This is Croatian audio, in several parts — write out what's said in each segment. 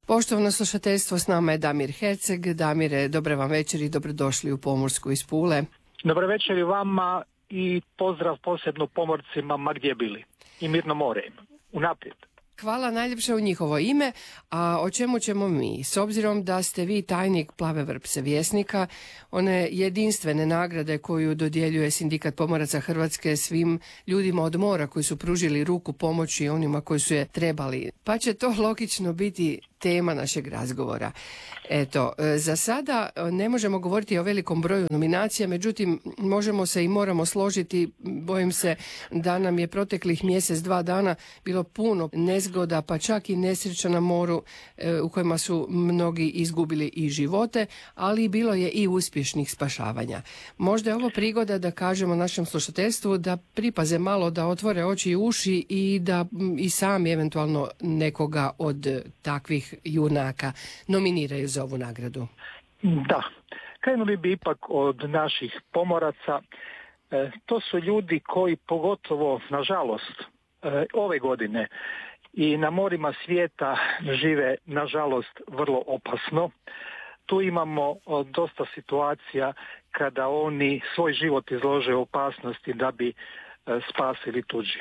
Poštovano slušateljstvo, s nama je Damir Herceg. Damire, dobra vam večer i dobrodošli u Pomorsku iz Pule. Dobar večer i vama i pozdrav posebno pomorcima ma gdje bili. I mirno more im. Unaprijed. Hvala najljepše u njihovo ime, a o čemu ćemo mi? S obzirom da ste vi tajnik Plave vrpce Vjesnika, one jedinstvene nagrade koju dodjeljuje Sindikat pomoraca Hrvatske svim ljudima od mora koji su pružili ruku pomoći onima koji su je trebali. Pa će to logično biti tema našeg razgovora. Eto, za sada ne možemo govoriti o velikom broju nominacija, međutim možemo se i moramo složiti, bojim se da nam je proteklih mjesec, 2 dana bilo puno nezgoda, pa čak i nesreća na moru u kojima su mnogi izgubili i živote, ali bilo je i uspješnih spašavanja. Možda je ovo prigoda da kažemo našem slušateljstvu da pripaze malo, da otvore oči i uši i da i sami eventualno nekoga od takvih junaka nominiraju za ovu nagradu. Da, krenuli bi ipak od naših pomoraca. To su ljudi koji pogotovo, nažalost, ove godine i na morima svijeta žive, nažalost, vrlo opasno. Tu imamo dosta situacija kada oni svoj život izlože u opasnosti da bi spasili tuđi.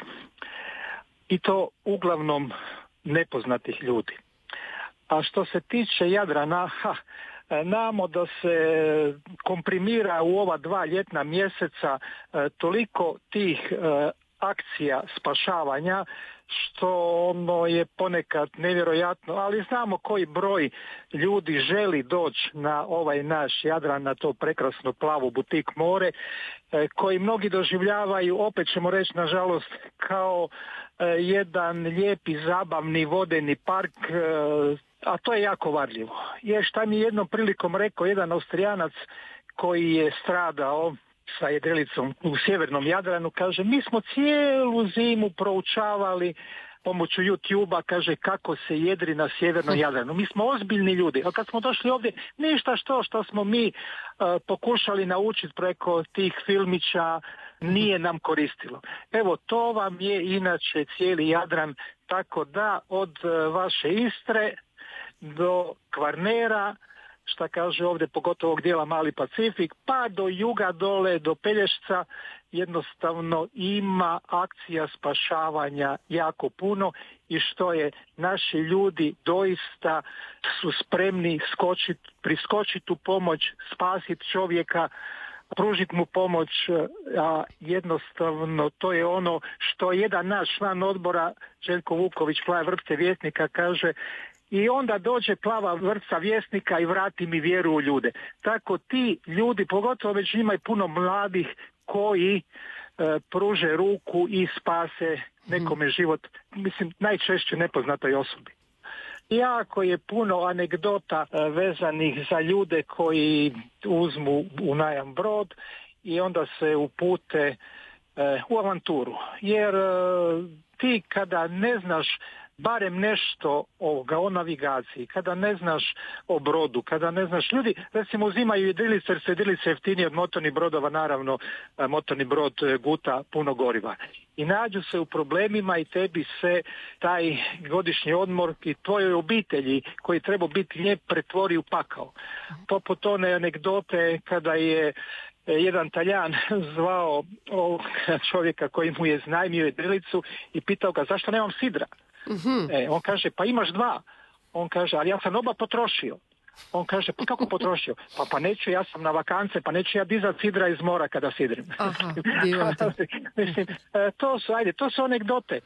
I to uglavnom nepoznatih ljudi. A što se tiče Jadrana, znamo da se komprimira u ova 2 ljetna mjeseca toliko tih akcija spašavanja, što ono je ponekad nevjerojatno, ali znamo koji broj ljudi želi doći na ovaj naš Jadran, na to prekrasno plavo butik more, koji mnogi doživljavaju, opet ćemo reći nažalost, kao jedan lijepi zabavni vodeni park, a to je jako varljivo. Jer šta mi je jednom prilikom rekao jedan Austrijanac koji je stradao sa jedrilicom u sjevernom Jadranu, kaže, mi smo cijelu zimu proučavali pomoću YouTube-a, kaže, kako se jedri na sjevernom Jadranu. Mi smo ozbiljni ljudi, a kad smo došli ovdje, ništa što smo mi pokušali naučiti preko tih filmića, nije nam koristilo. Evo, to vam je inače cijeli Jadran, tako da od vaše Istre do Kvarnera, šta kaže ovdje, pogotovo ovog dijela Mali Pacifik, pa do juga dole, do Pelješca, jednostavno ima akcija spašavanja jako puno i što je, naši ljudi doista su spremni priskočiti u pomoć, spasiti čovjeka, pružiti mu pomoć, a jednostavno to je ono što jedan naš član odbora, Željko Vuković, Plave vrpce Vjesnika, kaže, i onda dođe Plava vrpca Vjesnika i vrati mi vjeru u ljude. Tako ti ljudi, pogotovo već ima i puno mladih koji pruže ruku i spase nekome život, mislim najčešće nepoznatoj osobi. Jako je puno anegdota vezanih za ljude koji uzmu u najam brod i onda se upute u avanturu. Jer ti kada ne znaš barem nešto o navigaciji, kada ne znaš o brodu, kada ne znaš, ljudi recimo uzimaju jedrilice jer su jedrilice jeftinije od motornih brodova, naravno motorni brod guta puno goriva. I nađu se u problemima i tebi se taj godišnji odmor i tvojoj obitelji koji treba biti lijep pretvori u pakao. Poput one anegdote kada je jedan Taljan zvao čovjeka koji mu je iznajmio jedrilicu i pitao ga zašto nemam sidra. On kaže, pa imaš 2. On kaže, ali ja sam oba potrošio. On kaže, pa kako potrošio? Pa neću, ja sam na vakance, pa neću ja dizat sidra iz mora kada sidrim. Mislim, to su anegdote.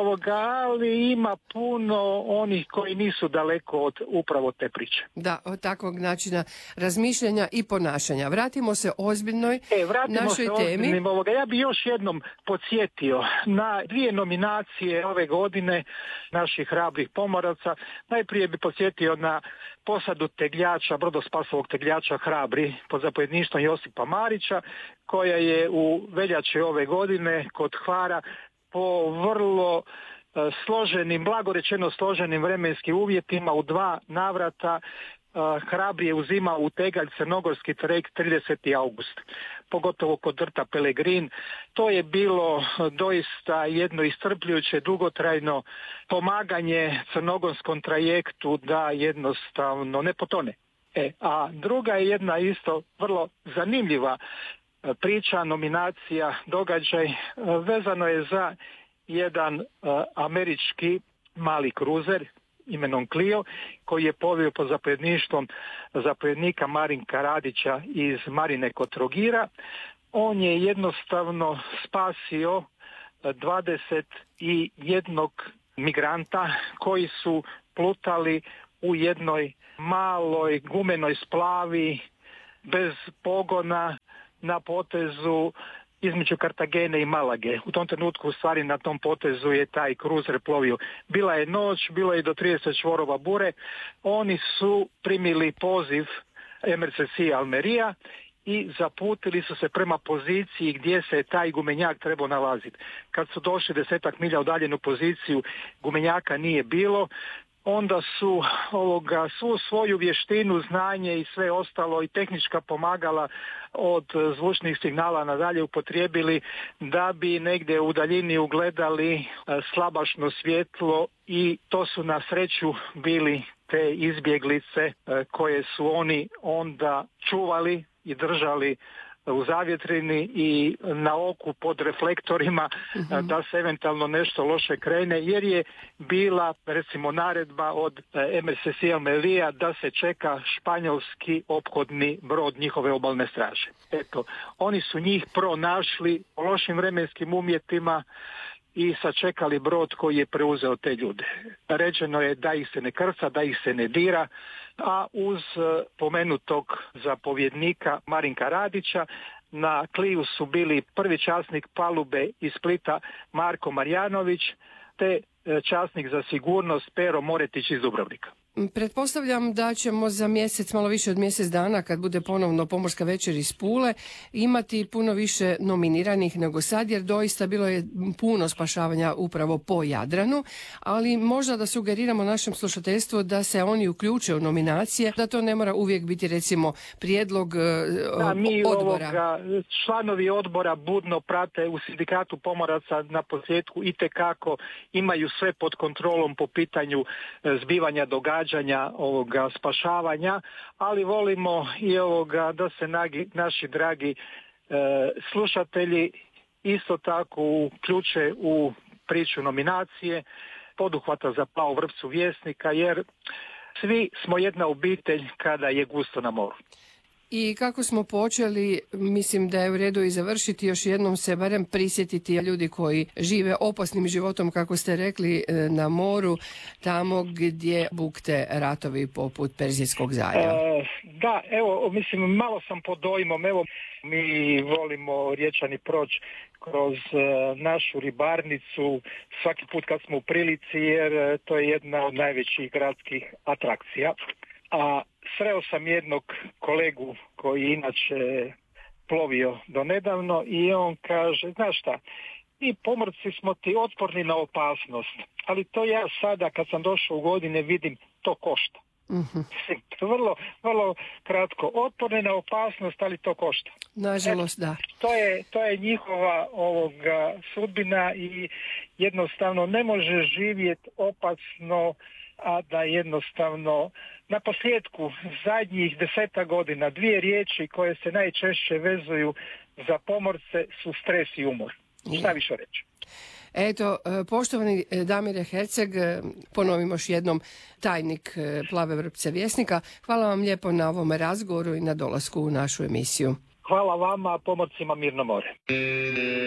Ali ima puno onih koji nisu daleko od upravo te priče. Da, od takvog načina razmišljanja i ponašanja. Vratimo se ozbiljnoj našoj temi. Ja bi još jednom podsjetio na 2 nominacije ove godine naših hrabrih pomoraca. Najprije bi podsjetio na posadu tegljača, brodospasovog tegljača Hrabri pod zapovjedništvom Josipa Marića, koja je u veljači ove godine kod Hvara po vrlo složenim, blagorečeno složenim vremenskim uvjetima u 2 navrata Hrabri je uzimao u tegalj crnogorski trajekt 30. august. pogotovo kod rta Pelegrin. To je bilo doista jedno iscrpljujuće, dugotrajno pomaganje crnogorskom trajektu da jednostavno ne potone. A druga je jedna isto vrlo zanimljiva priča, nominacija, događaj, vezano je za jedan američki mali kruzer imenom Clio, koji je povio pod zapovjedništvom zapovjednika Marinka Radića iz Marine kod Trogira. On je jednostavno spasio 21 migranta koji su plutali u jednoj maloj gumenoj splavi bez pogona na potezu između Kartagene i Malage. U tom trenutku u stvari na tom potezu je taj kruzer plovio. Bila je noć, bilo je do 30 čvorova bure. Oni su primili poziv MRCC Almeria i zaputili su se prema poziciji gdje se taj gumenjak trebao nalaziti. Kad su došli 10 milja udaljenu poziciju, gumenjaka nije bilo. Onda su svu svoju vještinu, znanje i sve ostalo i tehnička pomagala od zvučnih signala nadalje upotrijebili da bi negdje u daljini ugledali slabašno svjetlo i to su na sreću bili te izbjeglice koje su oni onda čuvali i držali u zavjetrini i na oku pod reflektorima da se eventualno nešto loše krene, jer je bila recimo naredba od MRCC Almeria da se čeka španjolski ophodni brod njihove obalne straže. Eto, oni su njih pronašli u lošim vremenskim uvjetima i sačekali brod koji je preuzeo te ljude. Rečeno je da ih se ne krca, da ih se ne dira, a uz pomenutog zapovjednika Marinka Radića na Cliu su bili prvi časnik palube iz Splita Marko Marjanović te časnik za sigurnost Pero Moretić iz Dubrovnika. Pretpostavljam da ćemo za mjesec, malo više od mjesec dana, kad bude ponovno Pomorska večer iz Pule, imati puno više nominiranih nego sad, jer doista bilo je puno spašavanja upravo po Jadranu, ali možda da sugeriramo našem slušateljstvu da se oni uključe u nominacije, da to ne mora uvijek biti recimo prijedlog odbora. Članovi odbora budno prate u sindikatu pomoraca na posljedku itekako imaju sve pod kontrolom po pitanju zbivanja događanja ovoga spašavanja, ali volimo i da se naši dragi slušatelji isto tako uključe u priču nominacije, poduhvata za plavu vrpcu Vjesnika, jer svi smo jedna obitelj kada je gusto na moru. I kako smo počeli, mislim da je u redu i završiti, još jednom se barem prisjetiti ljudi koji žive opasnim životom, kako ste rekli, na moru, tamo gdje bukte ratovi poput Perzijskog zaljeva. Da, evo, mislim, malo sam pod dojmom, evo, mi volimo Riječani proći kroz našu ribarnicu svaki put kad smo u prilici, jer to je jedna od najvećih gradskih atrakcija. A sreo sam jednog kolegu koji inače plovio do nedavno i on kaže, znaš šta, mi pomorci smo ti otporni na opasnost, ali to ja sada kad sam došao u godine vidim, to košta. Vrlo, vrlo kratko, otporni na opasnost, ali to košta. Nažalost, da. To je njihova sudbina i jednostavno ne može živjeti opasno, a da jednostavno na posljedku zadnjih 10 godina 2 riječi koje se najčešće vezuju za pomorce su stres i umor. Šta više reći? Eto, poštovani Damire Herceg, ponovimo još jednom, tajnik Plave vrpce Vjesnika, hvala vam lijepo na ovom razgovoru i na dolasku u našu emisiju. Hvala vama, pomorcima mirno more.